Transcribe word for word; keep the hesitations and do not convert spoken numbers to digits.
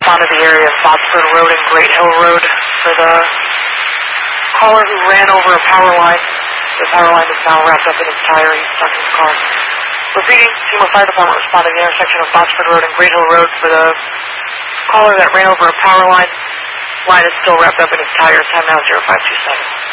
respond to the area of Botsford Road and Great Hill Road for the caller who ran over a power line. The power line is now wrapped up in his tire. He's stuck in his car. Repeating, Seymour Fire Department responding to the intersection of Botsford Road and Great Hill Road for the caller that ran over a power line. Line is still wrapped up in his tire. Time now zero five two seven.